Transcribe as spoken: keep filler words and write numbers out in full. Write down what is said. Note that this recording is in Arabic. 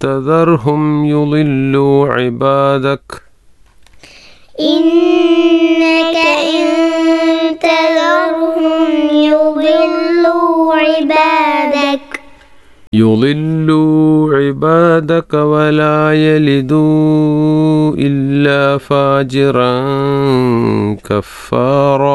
تذرهم يضلوا عبادك إنك إن تذرهم يضلوا عبادك يضلوا عبادك ولا يلدوا إلا فاجرا كفارا